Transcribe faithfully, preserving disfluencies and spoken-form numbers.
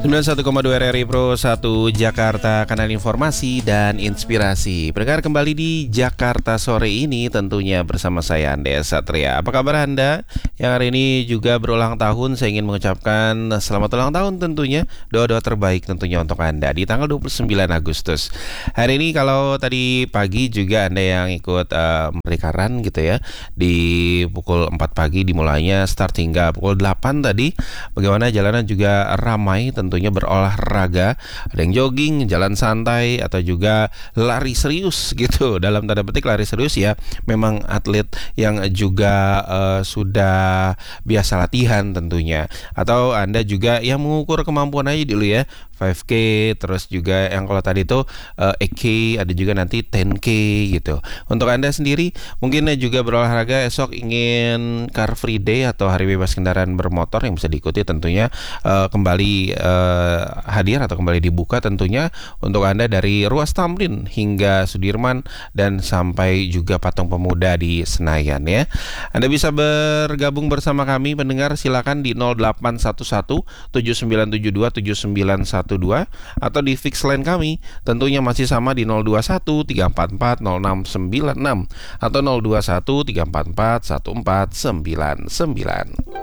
sembilan puluh satu koma dua R R I Pro satu Jakarta, kanal informasi dan inspirasi. Pendengar, kembali di Jakarta sore ini tentunya bersama saya Andes Satria. Apa kabar Anda yang hari ini juga berulang tahun? Saya ingin mengucapkan selamat ulang tahun tentunya. Doa-doa terbaik tentunya untuk Anda di tanggal dua puluh sembilan Agustus. Hari ini kalau tadi pagi juga Anda yang ikut uh, merekaran gitu ya, di pukul empat pagi dimulainya start hingga pukul delapan tadi. Bagaimana jalanan juga ramai tentunya berolahraga, ada yang jogging, jalan santai, atau juga lari serius gitu. Dalam tanda petik lari serius ya, memang atlet yang juga uh, sudah biasa latihan tentunya. Atau Anda juga yang mengukur kemampuan aja dulu ya, lima K, terus juga yang kalau tadi itu uh, delapan K, ada juga nanti sepuluh K gitu. Untuk Anda sendiri mungkin juga berolahraga, esok ingin Car Free Day atau hari bebas kendaraan bermotor yang bisa diikuti tentunya uh, kembali uh, hadir atau kembali dibuka tentunya untuk Anda dari Ruas Tamrin hingga Sudirman dan sampai juga Patung Pemuda di Senayan ya. Anda bisa bergabung bersama kami pendengar, silakan di nol delapan satu satu tujuh sembilan tujuh dua tujuh sembilan satu dua atau di fix line kami tentunya masih sama di nol dua satu tiga empat empat nol enam sembilan enam atau nol dua satu tiga empat empat satu empat sembilan sembilan.